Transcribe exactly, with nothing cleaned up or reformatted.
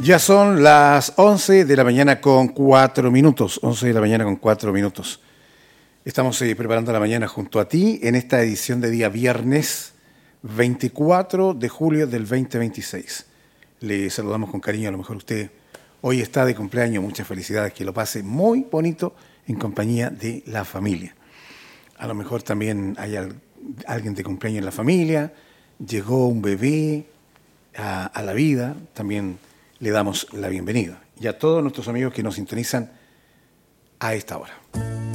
Ya son las once de la mañana con cuatro minutos. once de la mañana con cuatro minutos. Estamos eh, preparando la mañana junto a ti en esta edición de día viernes veinticuatro de julio del veinte veintiséis. Le saludamos con cariño. A lo mejor usted hoy está de cumpleaños. Muchas felicidades. Que lo pase muy bonito en compañía de la familia. A lo mejor también hay al, alguien de cumpleaños en la familia. Llegó un bebé a, a la vida. También le damos la bienvenida. Y a todos nuestros amigos que nos sintonizan a esta hora.